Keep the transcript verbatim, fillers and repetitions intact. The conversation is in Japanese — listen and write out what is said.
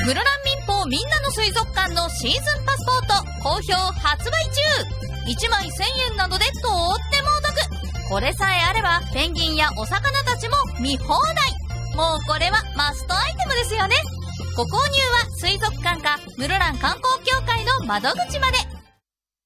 室蘭民放みんなの水族館のシーズンパスポート好評発売中。いちまいせんえんなのでとってもお得。これさえあればペンギンやお魚たちも見放題。もうこれはマストアイテムですよね。ご購入は水族館か室蘭観光協会の窓口まで。